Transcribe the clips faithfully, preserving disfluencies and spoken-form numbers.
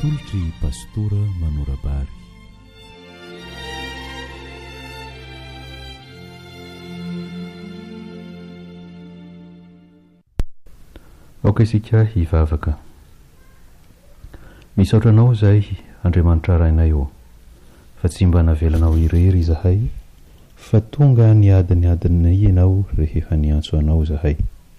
tolotry pastora Manorabary. Aoka isika hivavaka. Misaotranao izay Andriamanitra rainay eo, fa tsy mba navelanao irery izahay, fa tonga niadiny adinay ianao rehefa niantso anao izahay.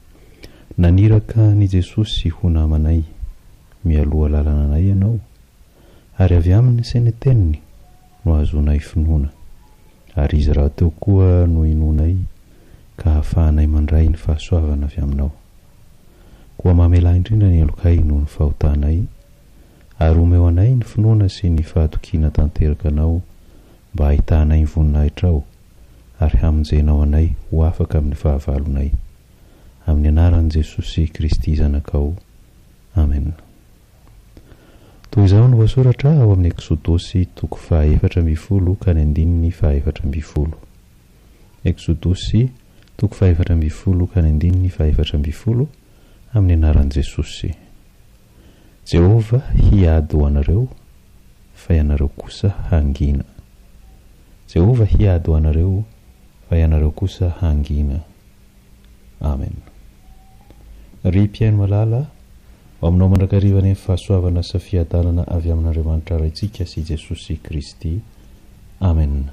Naniraka ni Jesosy ho namanay, mialoha lalana anay ianao, ary avy amin'ny sainy teniny no azonay finoana, ary izy raha teo koa no inonay ka hahafahanay mandray ny fahasoavana avy aminao. Koa mamela indrindra ny alokay noho ny fahotanay, ary omeo anay ny finoana sy ny fahatokiana tanteraka anao, mba hahitanay ny voninahitra ao, ary hamonjenao anay ho afaka amin'ny fahavalonay. Amin'ny anaran'i Jesosy Kristy zanakao. Amen. Toy izao no voasoratra ao amin'ny Eksodosy toko fahaefatra ambin'ny folo ka ny andininy fahaefatra ambin'ny folo. Eksodosy toko fahaefatra ambin'ny folo ka ny andininy fahaefatra ambin'ny folo, amin'ny anaran'i Jesosy. Jehova hiady ho anareo, fa ianareo kosa hangina. Jehova hiady ho anareo, fa ianareo kosa hangina. Amen. Ry mpiaino malala, ho aminao mandrakarivany amin'ny fahasoavana sy fiadanana avy amin'Andriamanitra raintsika sy Jesosy Kristy. Amen.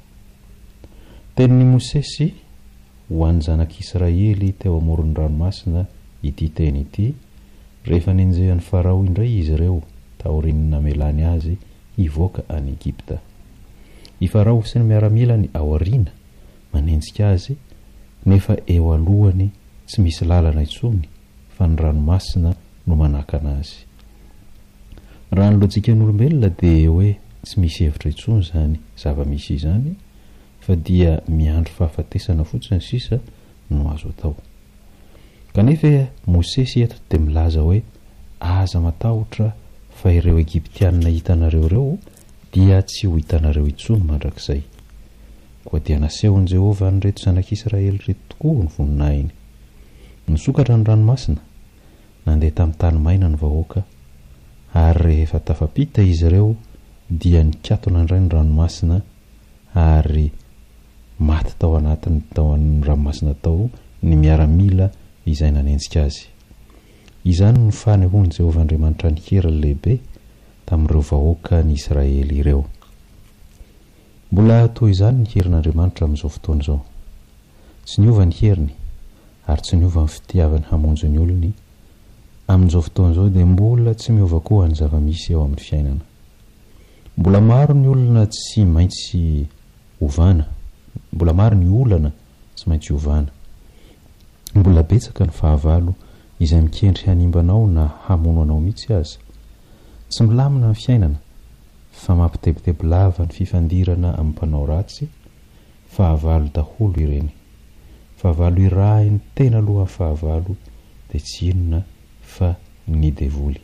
Tenin'i Mosesy ho an'ny zanak'Israely teo amoron'ny ranomasina ity teny ity, rehefa nenjehan'ny Farao indray izy ireo taorian'ny namelany azy hivoaka any Egipta. I Farao sy ny miaramilany ao aoriana manenjika azy, nefa eo alohany tsy misy lalana intsony, fa ny ranomasina no manakana azy. Raha ny lojikan'olombelona dia hoe tsy misy hevitra intsony zany zava-misy izany, fa dia miandro fahafatesana fotsiny sisa no azo atao. Kanefa Mosesy eto dia milaza hoe aza matahotra fa ireo Egiptianina hitanareo ireo dia tsy ho hitanareo intsony mandrakizay. Koa dia nasehon'i Jehova nyreto zanak'Israely reto tokoa ny voninahiny. Nisokatra ny ranomasina, nandeha tamin'ny tany maina ny vahoaka, ary rehefa tafampita izy ireo dia nikatona indray ny ranomasina, ary maty tao anatiny tao amin'ny ranomasina tao ny miaramila izay nanenjika azy. Izany ny fanehoan'i Jehova Andriamanitra ny heriny lehibe tamin'ireo vahoaka ny Israely ireo. Mbola toy izany ny herin'Andriamanitra amin'izao fotoana izao. Tsy niova ny heriny, ary tsy niova ny fitiavany hamonjy ny olony. Amin'izao fotoana izao dia mbola tsy miova koa ny zava-misy eo amin'ny fiainana. Mbola maro ny olona tsy maintsy ovana, mbola maro ny olana tsy maintsy ovana. Mbola betsaka ny fahavalo izay mikendry hanimbanao na hamono anao mihitsy aza. Tsy milamina ny fiainana, fa mampitebiteby lava ny fifandirana amin'ny mpanao ratsy. Fahavalo daholo ireny. Fahavalo irahiny tena aloha ny fahavalo dia tsy inona fa ny devoly.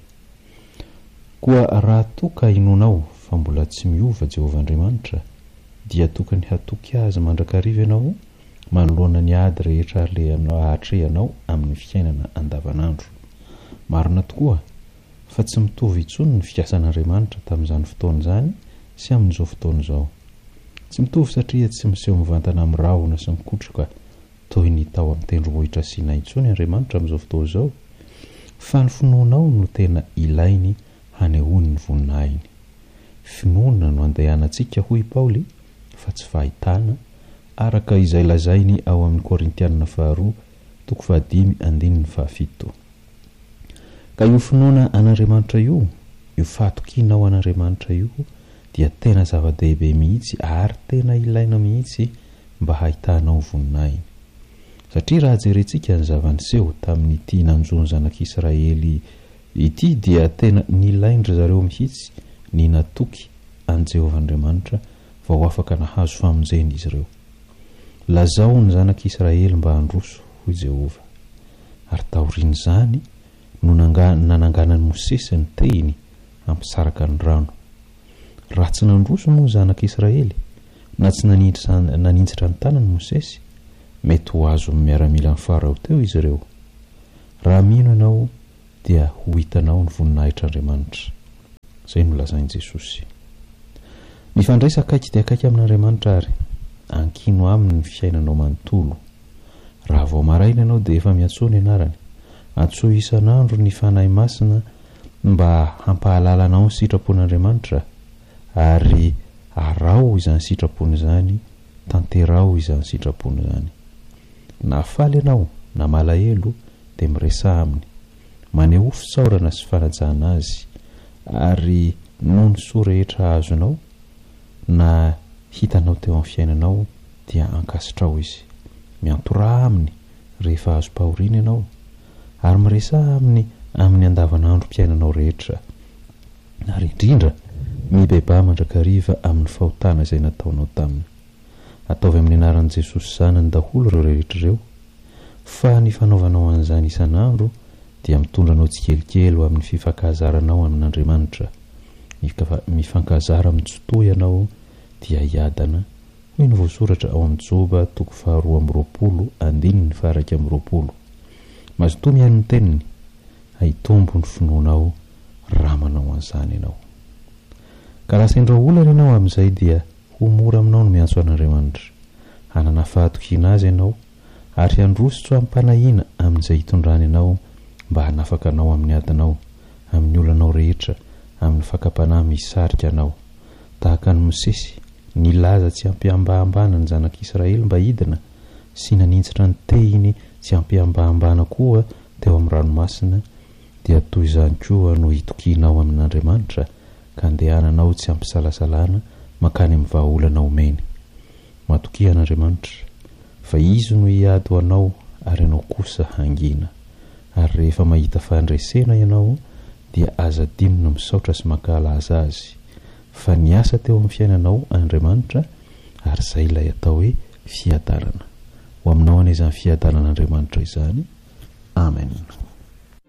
Koa raha toka inonao fa mbola tsy miova Jehova Andriamanitra, dia tokony hatoky azy mandrakariva ianao manoloana ny ady rehetra ahatrehanao amin'ny fiainana andavanandro. Marina tokoa fa tsy mitovy intsony ny fiasan'Andriamanitra tamin'izany fotoana izany sy amin'izao fotoana izao. Tsy mitovy satria tsy miseho mivantana amin'ny rahona sy mikotroka toy ny tao amin'ny tendrombohitra Sinai intsony Andriamanitra amin'izao fotoana izao, fa ny finoanao no tena ilainy hanehoany ny voninahiny. Finoana no andehanantsika hoy Paoly, fa tsy fahitana, araka izay lazainy ao amin'ny Korintianina faharoa toko fahadimy andininy fahafito. Ka io finoana an'Andriamanitra io, io fahatokiana ao an'Andriamanitra io, dia tena zava-dehibe mihitsy ary tena ilaina mihitsy mba hahitanao voninahiny. Satria raha jerentsika ny zava-niseho tamin'ity nanjony zanak'Israely ity, dia tena nilaindry zareo mihitsy ny natoky an' Jehova Andriamanitra fa ho afaka nahazo famonjeny izy ireo. Lazao ny zanak'Israely mba handroso hoy Jehova, ary taorian'izany no nananganany Mosesy ny tehiny ampisaraka ny rano. Raha tsy nandroso moa ny zanak'Israely, na tsy nanintsitra ny tanany Mosesy, mety ho azo miaramila ny Farao teo izy ireo. Raha mino ianao dia ho hitanao ny voninahitr'Andriamanitra. zay nolazainy Jesosy. Mifandray sakaiky dia akaiky amin'Andriamanitra ary ankino aminy ny fiainanao manontolo. Raha vao maraina ianao dia efa miantsoa ny anarany, antsoa isan'andro ny fanahy masina mba hampahalala anao ny sitrapon'Andriamanitra, ary arao izany sitrapony izany, tanterao izany sitrapony izany. Na faly ianao na malahelo dia miresa aminy, maneho fitsaorana sy fanajana azy, ary noho ny soa rehetra azonao na hitanao teo amin'ny fiainanao dia ankasitrao izy, miantora aminy rehefa azo pahoriana ianao, ary miresa aminy amin'ny andavanandrom-piainanao rehetra, ary indrindra mibeba mandrakariva amin'ny fahotana izay nataonao taminy. Ataovy amin'ny anaran'i Jesosy zanany daholo ireo rehetra ireo, fa ny fanaovanao an'izany isan'andro dia mitondra anao tsikelikely amin'ny fifankahazaranao amin'Andriamanitra. Mifankahazara mitsotoa ianao dia hiadana, hoy ny voasoratra ao amin'ny Joba toko faharoa amby roapolo andininy faharaiky amby roapolo. Mazotoa mihaino ny teniny, haitombo ny finoanao raha manao an'izany ianao. Ka raha sendra olana ianao amin'izay dia ho mora aminao no miantso an'Andriamanitra, hanana fahatokiana azy ianao, ary handrositro amin'ny mpanahiana amin'izay hitondrany ianao mba hanafaka anao amin'ny adinao, amin'ny olanao rehetra, amin'ny fakapanahy misarika anao. Tahaka ny Mosesy nilaza tsy hampiambahambana ny zanak'Israely mba hidina, sy nanintsitra ny tehiny tsy hampiambahambana koa teo amin'ny ranomasina, dia toy izany koa no hitokianao amin'Andriamanitra, ka andehananao tsy hampisalasalana makany amin'ny vahaolana omeny. Matokia an'Andriamanitra, fa izy no hiady ho anao ary ianao kosa hangina. Ary rehefa mahita fandresena ianao dia aza dinona misaotra sy mankalaza azy, fa niasa teo amin'ny fiainanao Andriamanitra, ary izay ilay atao hoe fiadarana. Ho aminao an'izany fiadaran'Andriamanitra izany. Amen.